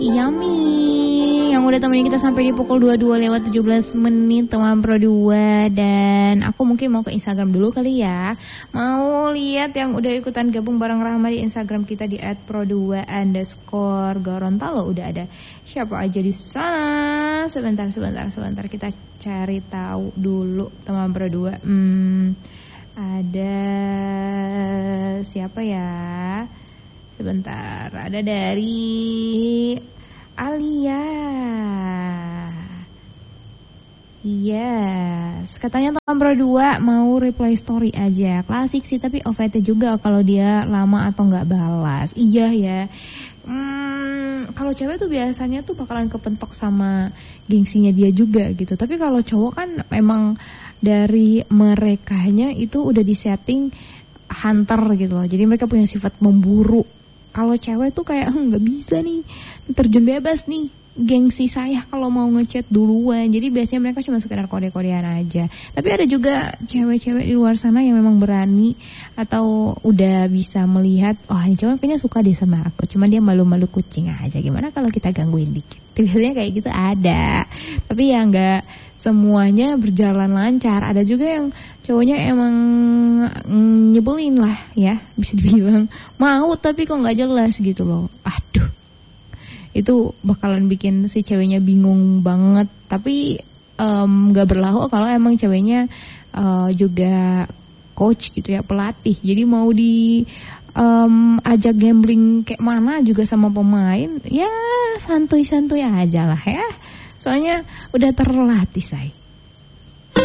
Yummy yang udah temenin kita sampai di pukul 22 lewat 17 menit teman Pro 2. Dan aku mungkin mau ke Instagram dulu kali ya. Mau lihat yang udah ikutan gabung bareng Rahma di Instagram kita di @pro2_Gorontalo. Udah ada siapa aja di sana. Sebentar kita cari tahu dulu teman Pro 2. Ada siapa ya? Sebentar, ada dari Alia. Yes, katanya teman Pro 2 mau reply story aja. Klasik sih, tapi OVT juga kalau dia lama atau nggak balas. Iya ya. Kalau cewek tuh biasanya tuh bakalan kepentok sama gengsinya dia juga gitu. Tapi kalau cowok kan memang dari merekanya itu udah disetting hunter gitu loh. Jadi mereka punya sifat memburu. Kalau cewek tuh kayak nggak bisa nih, terjun bebas nih, gengsi saya kalau mau ngechat duluan. Jadi biasanya mereka cuma sekedar kode-kodean aja. Tapi ada juga cewek-cewek di luar sana yang memang berani atau udah bisa melihat, oh ini cowok kayaknya suka deh sama aku, cuma dia malu-malu kucing aja. Gimana kalau kita gangguin dikit? Biasanya kayak gitu ada. Tapi ya nggak semuanya berjalan lancar. Ada juga yang cowoknya emang nyebelin lah ya, bisa dibilang mau tapi kok nggak jelas gitu loh. Aduh, itu bakalan bikin si ceweknya bingung banget. Tapi nggak berlaku kalau emang ceweknya juga coach gitu ya, pelatih. Jadi mau di ajak gambling kayak mana juga sama pemain, ya santuy-santuy aja lah ya. Soalnya udah terlatih say.